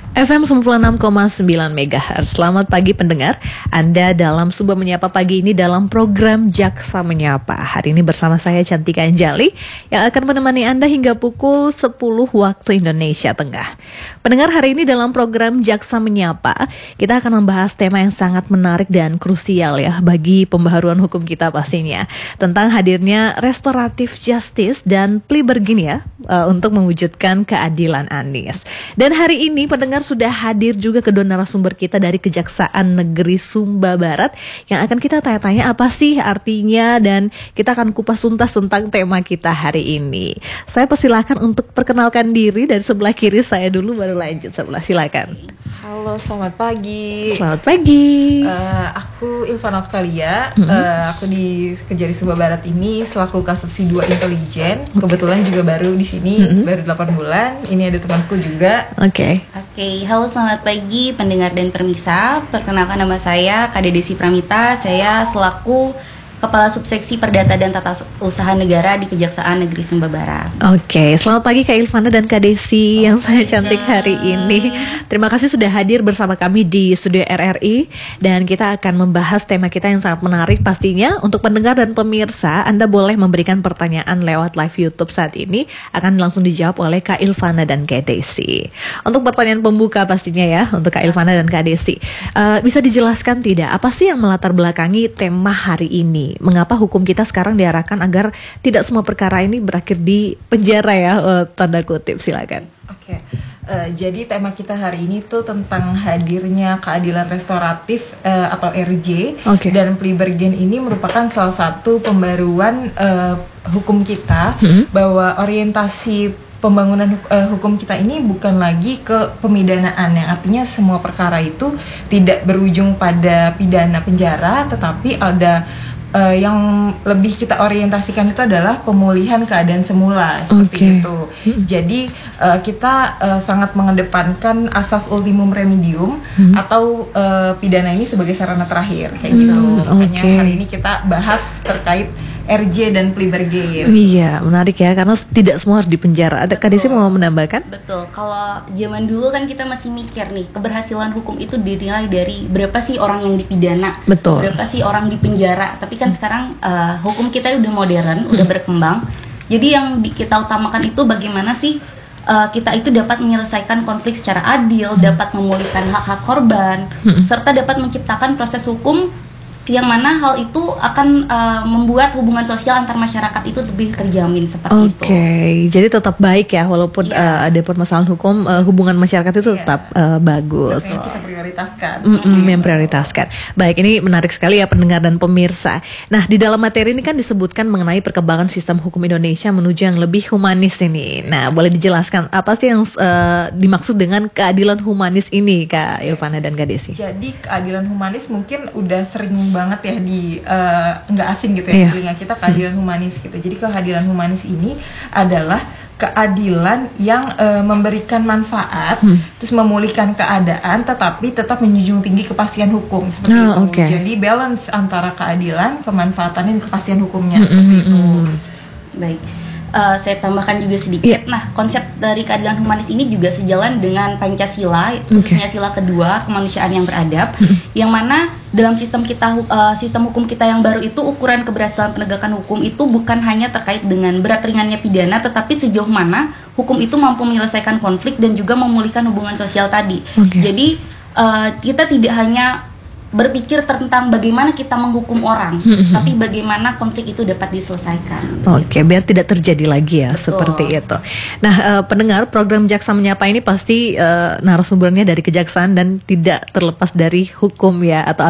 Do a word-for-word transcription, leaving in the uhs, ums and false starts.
F M sembilan puluh enam koma sembilan megahertz. Selamat pagi pendengar. Anda dalam Suba Menyapa pagi ini dalam program Jaksa Menyapa. Hari ini bersama saya Cantika Anjali yang akan menemani Anda hingga pukul sepuluh waktu Indonesia Tengah. Pendengar, hari ini dalam program Jaksa Menyapa kita akan membahas tema yang sangat menarik dan krusial ya bagi pembaharuan hukum kita pastinya, tentang hadirnya restoratif justice dan plea bargain ya uh, untuk mewujudkan keadilan Anies. Dan hari ini pendengar sudah hadir juga kedua narasumber kita dari Kejaksaan Negeri Sumba Barat yang akan kita tanya-tanya apa sih artinya, dan kita akan kupas tuntas tentang tema kita hari ini. Saya persilahkan untuk perkenalkan diri dari sebelah kiri saya dulu, baru lanjut sebelah, silakan. Halo, selamat pagi. Selamat pagi. Uh, aku Ilvan Octalia. Mm-hmm. Uh, aku di Kejari Sumba Barat ini selaku Kasubsi dua Intelijen. Okay. Kebetulan juga baru di sini, mm-hmm. baru delapan bulan. Ini ada temanku juga. Oke. Okay. Oke, okay. Halo, selamat pagi pendengar dan permisa. Perkenalkan, nama saya Kade Desi Pramita. Saya selaku Kepala Subseksi Perdata dan Tata Usaha Negara di Kejaksaan Negeri Sumba Barat. Oke, selamat pagi Kak Ilvana dan Kak Desi yang saya cantik hari ini. Terima kasih sudah hadir bersama kami di studio R R I, dan kita akan membahas tema kita yang sangat menarik pastinya. Untuk pendengar dan pemirsa, Anda boleh memberikan pertanyaan lewat live YouTube saat ini, akan langsung dijawab oleh Kak Ilvana dan Kak Desi. Untuk pertanyaan pembuka pastinya ya, untuk Kak Ilvana dan Kak Desi, uh, bisa dijelaskan tidak apa sih yang melatar belakangi tema hari ini? Mengapa hukum kita sekarang diarahkan agar tidak semua perkara ini berakhir di penjara ya, uh, tanda kutip, silakan. Oke, okay. uh, jadi tema kita hari ini tuh tentang hadirnya keadilan restoratif uh, atau R J, okay. Dan plea bargain ini merupakan salah satu pembaruan uh, hukum kita, hmm? bahwa orientasi pembangunan uh, hukum kita ini bukan lagi ke pemidanaan, yang artinya semua perkara itu tidak berujung pada pidana penjara, tetapi ada Uh, yang lebih kita orientasikan itu adalah pemulihan keadaan semula seperti okay. itu. Jadi uh, kita uh, sangat mengedepankan asas ultimum remedium, hmm. atau uh, pidana ini sebagai sarana terakhir kayak hmm, gitu. Makanya okay. hari ini kita bahas terkait R J dan plea bargain. Iya, menarik ya, karena tidak semua harus dipenjara. Ada Kak Desi mau menambahkan? Betul. Kalau zaman dulu kan kita masih mikir nih, keberhasilan hukum itu dinilai dari berapa sih orang yang dipidana, betul. Berapa sih orang dipenjara. Tapi kan hmm. sekarang uh, hukum kita udah modern, hmm. udah berkembang. Jadi yang di, kita utamakan itu bagaimana sih uh, kita itu dapat menyelesaikan konflik secara adil, hmm. dapat memulihkan hak-hak korban, hmm. serta dapat menciptakan proses hukum yang mana hal itu akan uh, membuat hubungan sosial antar masyarakat itu lebih terjamin seperti okay. itu. Oke, jadi tetap baik ya, walaupun yeah. uh, ada permasalahan hukum, uh, hubungan masyarakat itu yeah. tetap uh, bagus. Yang kita prioritaskan. Mm-mm, yang prioritaskan. Baik, ini menarik sekali ya pendengar dan pemirsa. Nah, di dalam materi ini kan disebutkan mengenai perkembangan sistem hukum Indonesia menuju yang lebih humanis ini. Nah, boleh dijelaskan apa sih yang uh, dimaksud dengan keadilan humanis ini, Kak Ilvana dan Kak Desi? Jadi keadilan humanis mungkin udah sering banget ya di uh, nggak asing gitu ya, yeah. di telinga kita, keadilan hmm. humanis gitu. Jadi keadilan humanis ini adalah keadilan yang uh, memberikan manfaat, hmm. terus memulihkan keadaan, tetapi tetap menjunjung tinggi kepastian hukum seperti oh, itu. Okay. Jadi balance antara keadilan, kemanfaatan, dan kepastian hukumnya hmm, seperti hmm, itu. Hmm. Baik. Uh, saya tambahkan juga sedikit. Yeah. Nah, konsep dari keadilan humanis ini juga sejalan dengan Pancasila, khususnya okay. sila kedua, kemanusiaan yang beradab, mm-hmm. yang mana dalam sistem kita, uh, sistem hukum kita yang baru itu, ukuran keberhasilan penegakan hukum itu bukan hanya terkait dengan berat ringannya pidana, tetapi sejauh mana hukum itu mampu menyelesaikan konflik dan juga memulihkan hubungan sosial tadi. Okay. Jadi uh, kita tidak hanya berpikir tentang bagaimana kita menghukum orang, hmm. tapi bagaimana konflik itu dapat diselesaikan. Oke, okay, biar tidak terjadi lagi ya. Betul. Seperti itu. Nah, uh, pendengar program Jaksa Menyapa ini pasti uh, narasumbernya dari kejaksaan dan tidak terlepas dari hukum ya, atau